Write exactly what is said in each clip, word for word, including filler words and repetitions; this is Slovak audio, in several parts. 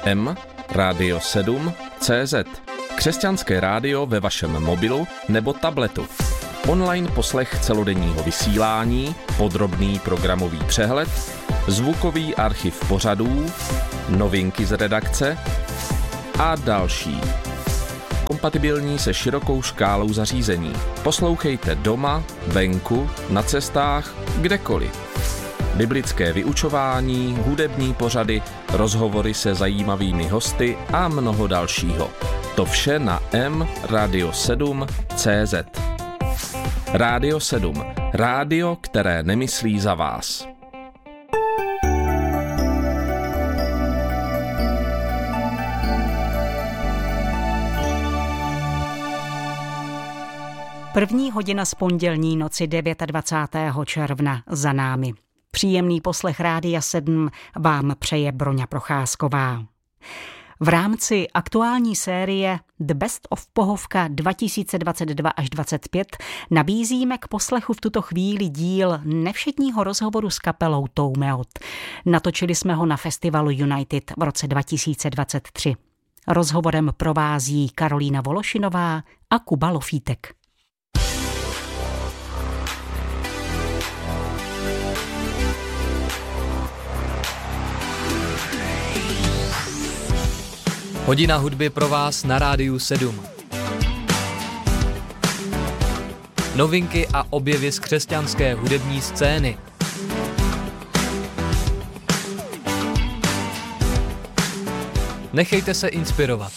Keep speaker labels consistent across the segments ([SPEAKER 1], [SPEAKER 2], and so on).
[SPEAKER 1] M Radio sedm C Z. Křesťanské rádio ve vašem mobilu nebo tabletu. Online poslech celodenního vysílání, podrobný programový přehled, zvukový archiv pořadů, novinky z redakce a další. Kompatibilní se širokou škálou zařízení. Poslouchejte doma, venku, na cestách, kdekoliv. Biblické vyučování, hudební pořady, rozhovory se zajímavými hosty a mnoho dalšího. To vše na M Radio sedm C Z. Radio sedm. Rádio, které nemyslí za vás.
[SPEAKER 2] První hodina z pondělní noci dvacátého devátého června za námi. Příjemný poslech Rádia sedm vám přeje Broňa Procházková. V rámci aktuální série The Best of Pohovka dva tisíce dvacet dva až dvacet pět nabízíme k poslechu v tuto chvíli díl nevšedního rozhovoru s kapelou Toumeot. Natočili jsme ho na festivalu United v roce dva tisíce dvacet tři. Rozhovorem provází Karolína Vološinová a Kuba Lofítek.
[SPEAKER 3] Hodina hudby pro vás na Rádiu sedm. Novinky a objevy z křesťanské hudební scény. Nechejte se inspirovat.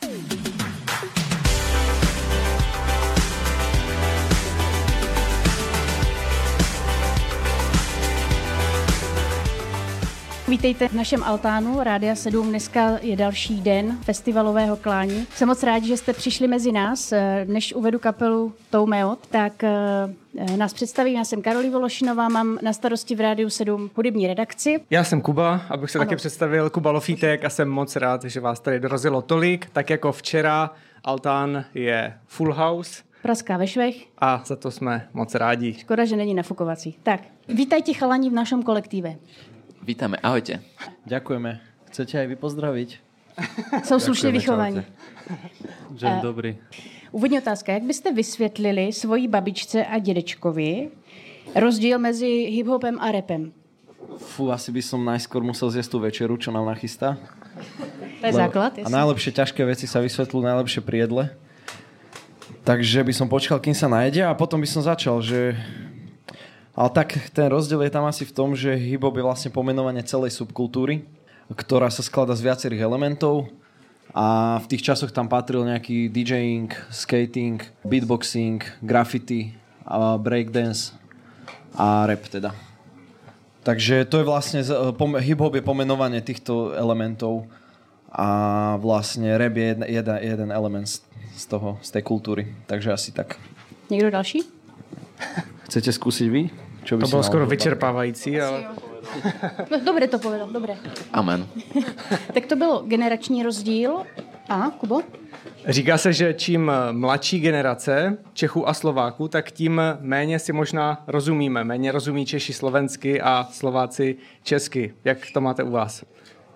[SPEAKER 4] Vítejte v našem altánu Rádia sedm. Dneska je další den festivalového klání. Jsem moc rád, že jste přišli mezi nás. Než uvedu kapelu Toumeot, tak nás představím. Já jsem Karolína Vološinová, mám na starosti v Rádiu sedm hudební redakci.
[SPEAKER 5] Já jsem Kuba, abych se
[SPEAKER 4] ano.
[SPEAKER 5] taky představil, Kuba Lofítek, a jsem moc rád, že vás tady dorazilo tolik. Tak jako včera, altán je full house.
[SPEAKER 4] Praská ve švech.
[SPEAKER 5] A za to jsme moc rádi.
[SPEAKER 4] Škoda, že není nafukovací. Tak, vítajte chalani v našom kolektíve.
[SPEAKER 6] Vítame, ahojte.
[SPEAKER 7] Ďakujeme. Chcete aj vy pozdraviť?
[SPEAKER 4] Jsou slušně vychovaní.
[SPEAKER 7] Deň dobrý.
[SPEAKER 4] Úvodní otázka. Jak byste vysvětlili svojí babičce a dědečkovi rozdíl mezi hiphopem a rapem?
[SPEAKER 7] Fú, asi by som najskôr musel zjesť tú večeru, čo nám nachystá.
[SPEAKER 4] To je
[SPEAKER 7] Lebo,
[SPEAKER 4] základ.
[SPEAKER 7] A najlepšie ťažké veci sa vysvetľujú najlepšie pri jedle. Takže by som počkal, kým sa najede, a potom by som začal, že... Ale tak ten rozdiel je tam asi v tom, že hip-hop je vlastne pomenovanie celej subkultúry, ktorá sa skladá z viacerých elementov, a v tých časoch tam patril nejaký DJing, skating, beatboxing, graffiti, breakdance a rap teda. Takže to je vlastne, hip-hop je pomenovanie týchto elementov a vlastne rap je jeden, jeden, jeden element z toho, z tej kultúry. Takže asi tak.
[SPEAKER 4] Někdo další?
[SPEAKER 7] Chcete skúsiť vy? Čo by
[SPEAKER 5] To bylo skoro
[SPEAKER 7] naopak
[SPEAKER 5] vyčerpávající, ale...
[SPEAKER 4] No, dobré to povedal, dobré.
[SPEAKER 6] Amen.
[SPEAKER 4] Tak to byl generační rozdíl. A, Kubo?
[SPEAKER 5] Říká se, že čím mladší generace Čechů a Slováků, tak tím méně si možná rozumíme. Méně rozumí Češi slovensky a Slováci česky. Jak to máte u vás?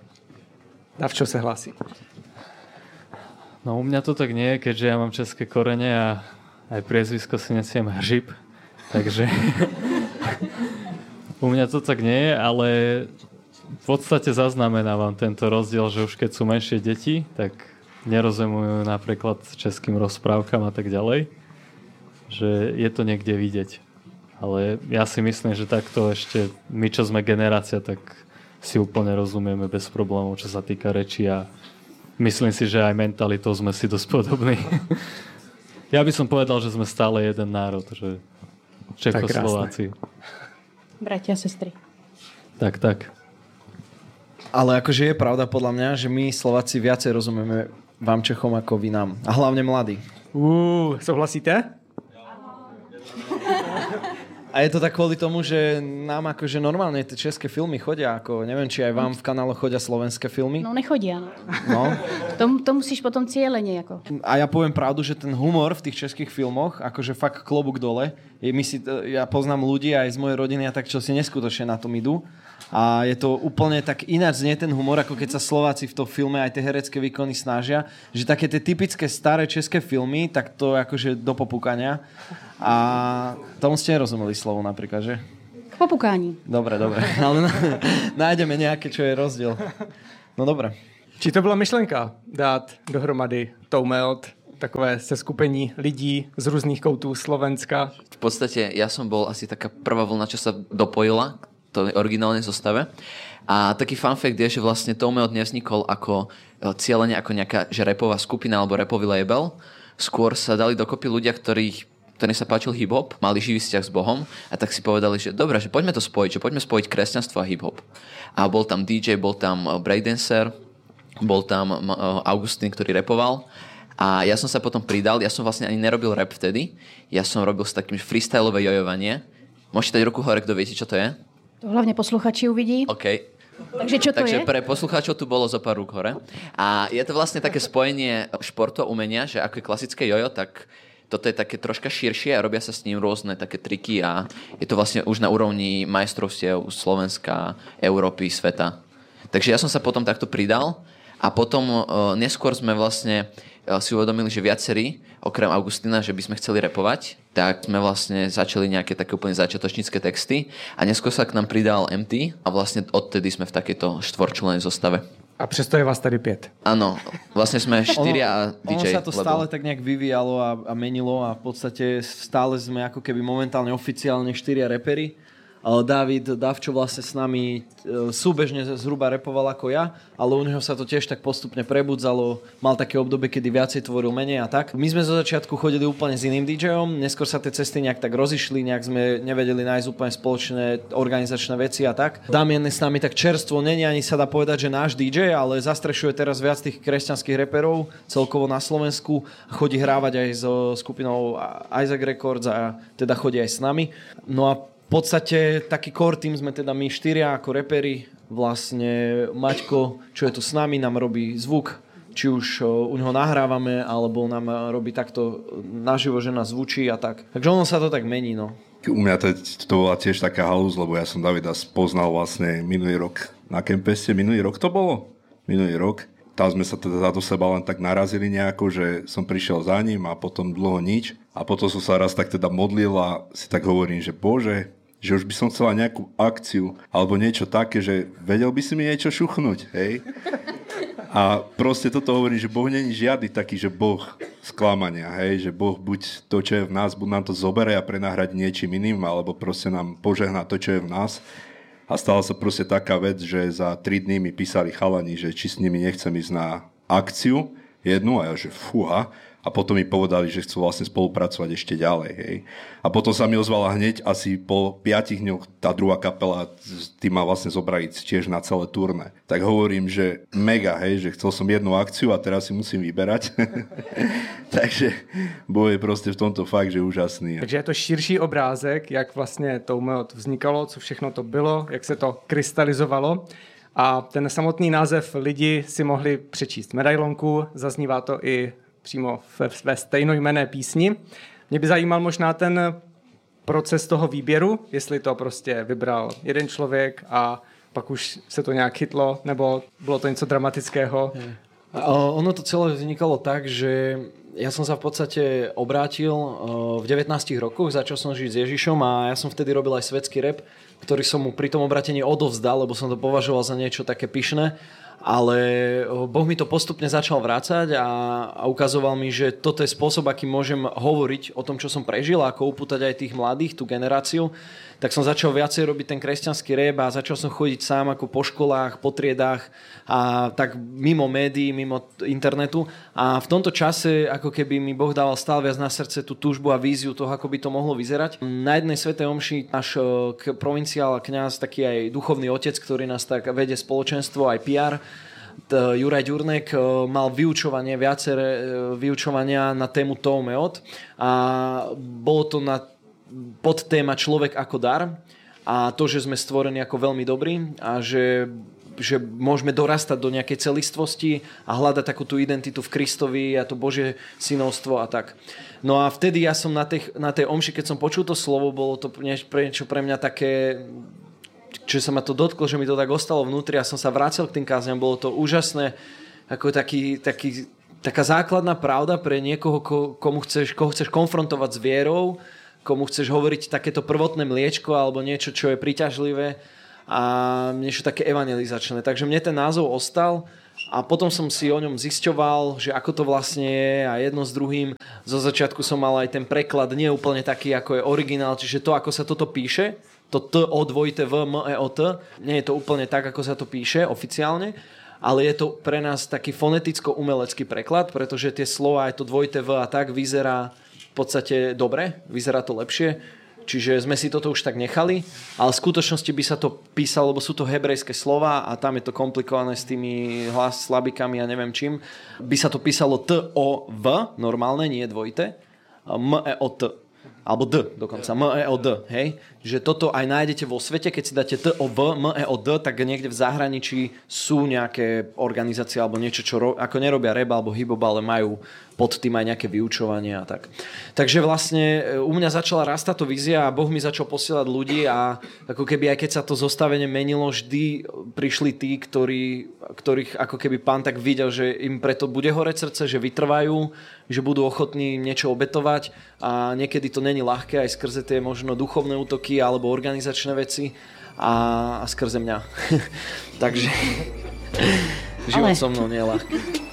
[SPEAKER 5] Davčo se hlásí.
[SPEAKER 8] No u mňa to tak nie je, keďže ja mám české korene a aj priezvisko si nesiem Hřib. Takže u mňa to tak nie je, ale v podstate zaznamenávam tento rozdiel, že už keď sú menšie deti, tak nerozumujú napríklad českým rozprávkam a tak ďalej. Že je to niekde vidieť. Ale ja si myslím, že takto ešte my, čo sme generácia, tak si úplne rozumieme bez problémov, čo sa týka reči, a myslím si, že aj mentalitou sme si dosť podobní. Ja by som povedal, že sme stále jeden národ, že Čechoslováci.
[SPEAKER 4] Bratia a sestry.
[SPEAKER 8] Tak, tak.
[SPEAKER 7] Ale akože je pravda podľa mňa, že my Slováci viacej rozumieme vám Čechom ako vy nám. A hlavne mladí.
[SPEAKER 5] Uh, souhlasíte?
[SPEAKER 7] A je to tak kvôli tomu, že nám akože normálne tie české filmy chodia, ako neviem, či aj vám v kanále chodia slovenské filmy.
[SPEAKER 4] No nechodí, áno.
[SPEAKER 7] No.
[SPEAKER 4] To, to musíš potom cieľene jako.
[SPEAKER 7] A ja poviem pravdu, že ten humor v tých českých filmoch, akože fakt klobúk dole, je, my si, ja poznám ľudí aj z mojej rodiny a tak, čo si neskutočne na tom idú. A je to úplne tak ináč znie ten humor, ako keď sa Slováci v tom filme aj tie herecké výkony snažia, že také tie typické staré české filmy, tak to akože do popúkania. A tomu ste nerozumeli slovo napríklad, že?
[SPEAKER 4] K popukání.
[SPEAKER 7] Dobre, dobre. Ale nájdeme nejaké, čo je rozdiel. No dobre.
[SPEAKER 5] Či to byla myšlenka dát dohromady Toumeot, takové seskupení lidí z různých koutů Slovenska?
[SPEAKER 6] V podstate ja som bol asi taká prvá vlna, čo sa dopojila to originálnej zostave. A taký fun fact je, že vlastne Toumeot nevznikol ako cieľene ako nejaká že rapová skupina alebo rapový label. Skôr sa dali dokopy ľudia, ktorých, ktorým sa páčil hip-hop, mali živý vzťah s Bohom a tak si povedali, že dobre, že poďme to spojiť, že poďme spojiť kresťanstvo a hip-hop. A bol tam dý džej, bol tam breakdancer, bol tam Augustín, ktorý rapoval. A ja som sa potom pridal, ja som vlastne ani nerobil rap vtedy, ja som robil s takým freestylové jojovanie. Môžete dať ruku hore, kto viete, čo to je?
[SPEAKER 4] To hlavne posluchači uvidí.
[SPEAKER 6] OK.
[SPEAKER 4] Takže čo to
[SPEAKER 6] Takže
[SPEAKER 4] je?
[SPEAKER 6] pre poslucháčov tu bolo zo pár rúk hore. A je to vlastne také spojenie športu a umenia, že ako je klasické jojo, tak toto je také troška širšie a robia sa s ním rôzne také triky a je to vlastne už na úrovni majstrovstiev Slovenska, Európy, sveta. Takže ja som sa potom takto pridal a potom uh, neskôr sme vlastne uh, si uvedomili, že viacerí, okrem Augustína, že by sme chceli repovať, tak sme vlastne začali nejaké také úplne začiatočnícke texty a neskôr sa k nám pridal em té a vlastne odtedy sme v takejto štvorčlennej zostave.
[SPEAKER 5] A přesto je vás tady pět.
[SPEAKER 6] Áno, vlastne sme štyria a dý džej.
[SPEAKER 7] Ono sa to stále tak nejak vyvíjalo a, a menilo a v podstate stále sme ako keby momentálne oficiálne štyria repery. David Davčo vlastne s nami súbežne zhruba repoval ako ja, ale u neho sa to tiež tak postupne prebudzalo. Mal také obdobie, kedy viacej tvoril menej a tak. My sme zo začiatku chodili úplne s iným dý džejom, neskôr sa tie cesty nejak tak rozišli, nejak sme nevedeli nájsť úplne spoločné organizačné veci a tak. Damian je s nami tak čerstvo, není ani sa dá povedať, že náš dý džej, ale zastrešuje teraz viac tých kresťanských reperov celkovo na Slovensku. Chodí hrávať aj so skupinou Isaac Records a teda chodí aj s nami. No a v podstate taký core team sme teda my štyria ako reperi. Vlastne Maťko, čo je tu s nami, nám robí zvuk. Či už u neho nahrávame, alebo nám robí takto naživo, že nás zvučí a tak. Takže ono sa to tak mení, no.
[SPEAKER 9] U mňa to, to bola tiež taká halúz, lebo ja som Davida spoznal vlastne minulý rok na Kempeste. Minulý rok to bolo? Minulý rok. Tam sme sa teda do seba len tak narazili nejako, že som prišiel za ním a potom dlho nič. A potom som sa raz tak teda modlil a si tak hovorím, že Bože, že už by som chcela nejakú akciu alebo niečo také, že vedel by si mi niečo šuchnúť, hej? A proste toto hovorím, že Boh není žiadny taký, že Boh sklamania, hej? Že Boh buď to, čo je v nás, buď nám to zobere a prenahrať niečím iným, alebo proste nám požehná to, čo je v nás. A stala sa proste taká vec, že za tri dní mi písali chalani, že či s nimi nechcem ísť na akciu jednu a ja, že fúha. A potom mi povedali, že chcú vlastne spolupracovať ešte ďalej. Hej. A potom sa mi ozvala hneď asi po piatich dňoch tá druhá kapela, tým ma vlastne zobrali tiež na celé turné. Tak hovorím, že mega, hej, že chcel som jednu akciu a teraz si musím vyberať. Takže Boh je proste v tomto fakt, že úžasný.
[SPEAKER 5] Takže je to širší obrázek, jak vlastně Toumeot vznikalo, co všechno to bylo, jak se to krystalizovalo. A ten samotný název lidi si mohli přečíst medailonku, zaznívá to i přímo ve, ve stejnojmenné písni. Mě by zajímal možná ten proces toho výběru, jestli to prostě vybral jeden člověk a pak už se to nějak chytlo, nebo bylo to něco dramatického.
[SPEAKER 7] Ono to celé vznikalo tak, že ja som sa v podstate obrátil v devätnástich rokoch, začal som žiť s Ježišom a ja som vtedy robil aj svetský rap, ktorý som mu pri tom obrátení odovzdal, lebo som to považoval za niečo také pyšné. Ale Boh mi to postupne začal vrácať a, a ukazoval mi, že toto je spôsob, aký môžem hovoriť o tom, čo som prežil a ako upútať aj tých mladých, tú generáciu. Tak som začal viacej robiť ten kresťanský rap a začal som chodiť sám ako po školách, po triedách a tak mimo médií, mimo internetu. A v tomto čase ako keby mi Boh dával stále viac na srdce tú túžbu a víziu toho, ako by to mohlo vyzerať. Na jednej svätej omši náš provinciál a kňaz, taký aj duchovný otec, ktorý nás tak vedie spoločenstvo, aj pé er, Juraj Ďurnek mal vyučovanie, viaceré vyučovania na tému Toumeot a bolo to na podtéma človek ako dar a to, že sme stvorení ako veľmi dobrí a že, že môžeme dorastať do nejakej celistvosti a hľadať takú tú identitu v Kristovi a to Božie synovstvo a tak. No a vtedy ja som na tej, na tej omši, keď som počul to slovo, bolo to niečo pre mňa také že sa ma to dotklo, že mi to tak ostalo vnútri a som sa vrátil k tým kázňam. Bolo to úžasné, ako taký, taký, taká základná pravda pre niekoho, komu chceš, koho chceš konfrontovať s vierou, komu chceš hovoriť takéto prvotné mliečko alebo niečo, čo je príťažlivé a niečo také evangelizačné. Takže mne ten názov ostal a potom som si o ňom zisťoval, že ako to vlastne je a jedno s druhým. Zo začiatku som mal aj ten preklad nie úplne taký, ako je originál, čiže to, ako sa toto píše, to T O dvojité V M E O T, nie je to úplne tak, ako sa to píše oficiálne, ale je to pre nás taký foneticko-umelecký preklad, pretože tie slova, aj to dvojité V a tak vyzerá v podstate dobre, vyzerá to lepšie. Čiže sme si toto už tak nechali, ale v skutočnosti by sa to písalo, lebo sú to hebrejské slova a tam je to komplikované s tými hlas slabikami a neviem čím. By sa to písalo T O V, normálne, nie dvojité, M E O T. Alebo D dokonca, M E O D, hej? Že toto aj nájdete vo svete, keď si dáte T O V, M E O D, tak niekde v zahraničí sú nejaké organizácie alebo niečo, čo ro- ako nerobia rap alebo hip-hop, ale majú pod tým aj nejaké vyučovanie a tak. Takže vlastne u mňa začala rásť táto vízia a Boh mi začal posielať ľudí a ako keby aj keď sa to zostavenie menilo, vždy prišli tí, ktorí, ktorých ako keby Pán tak videl, že im preto bude horeť srdce, že vytrvajú, že budú ochotní niečo obetovať a niekedy to není ľahké aj skrze tie možno duchovné útoky alebo organizačné veci a, a skrze mňa. Takže život Ale... so mnou nie je ľahký.